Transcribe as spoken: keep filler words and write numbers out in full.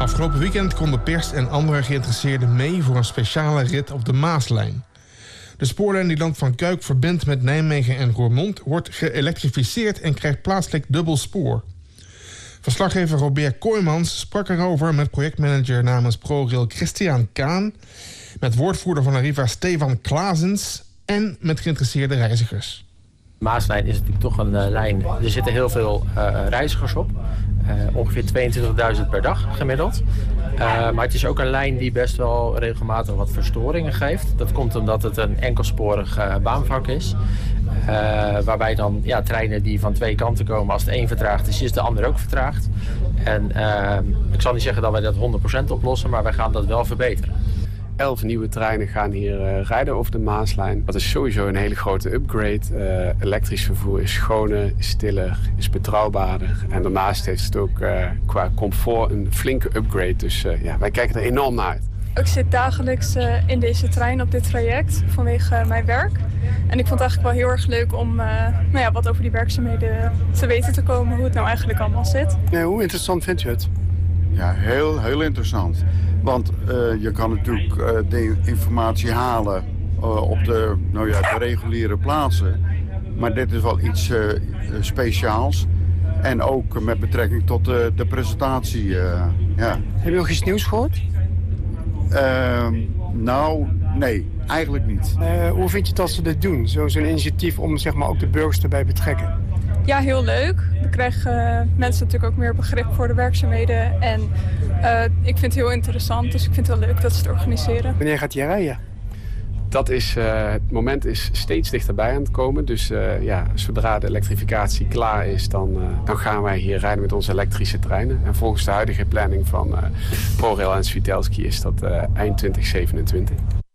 Afgelopen weekend konden pers en andere geïnteresseerden mee voor een speciale rit op de Maaslijn. De spoorlijn die Land van Kuik verbindt met Nijmegen en Roermond wordt geëlektrificeerd en krijgt plaatselijk dubbel spoor. Verslaggever Robert Kooijmans sprak erover met projectmanager namens ProRail Christian Kaan, met woordvoerder van Arriva Stefan Klaasens en met geïnteresseerde reizigers. De Maaslijn is natuurlijk toch een uh, lijn. Er zitten heel veel uh, reizigers op. Uh, ongeveer tweeëntwintigduizend per dag gemiddeld. Uh, maar het is ook een lijn die best wel regelmatig wat verstoringen geeft. Dat komt omdat het een enkelsporig uh, baanvak is. Uh, waarbij dan ja, treinen die van twee kanten komen, als de een vertraagd is, is de ander ook vertraagd. En uh, ik zal niet zeggen dat wij dat honderd procent oplossen, maar wij gaan dat wel verbeteren. Elf nieuwe treinen gaan hier uh, rijden over de Maaslijn. Dat is sowieso een hele grote upgrade. Uh, elektrisch vervoer is schoner, is stiller, is betrouwbaarder. En daarnaast heeft het ook uh, qua comfort een flinke upgrade. Dus uh, ja, wij kijken er enorm naar uit. Ik zit dagelijks uh, in deze trein op dit traject vanwege uh, mijn werk. En ik vond het eigenlijk wel heel erg leuk om uh, nou ja, wat over die werkzaamheden te weten te komen. Hoe het nou eigenlijk allemaal zit. Nee, hoe interessant vindt u het? Ja, heel, heel interessant. Want uh, je kan natuurlijk uh, de informatie halen uh, op de, nou ja, de reguliere plaatsen. Maar dit is wel iets uh, speciaals. En ook met betrekking tot uh, de presentatie. Uh, ja. Heb je nog iets nieuws gehoord? Uh, nou, nee, eigenlijk niet. Uh, hoe vind je dat ze dit doen? Zo, zo'n initiatief om zeg maar, ook de burgers erbij te betrekken? Ja, heel leuk. Dan krijgen uh, mensen natuurlijk ook meer begrip voor de werkzaamheden. En uh, ik vind het heel interessant, dus ik vind het wel leuk dat ze het organiseren. Wanneer gaat hij rijden? Dat is, uh, het moment is steeds dichterbij aan het komen. Dus uh, ja, zodra de elektrificatie klaar is, dan, uh, dan gaan wij hier rijden met onze elektrische treinen. En volgens de huidige planning van uh, ProRail en Switelski is dat uh, eind twintig zevenentwintig.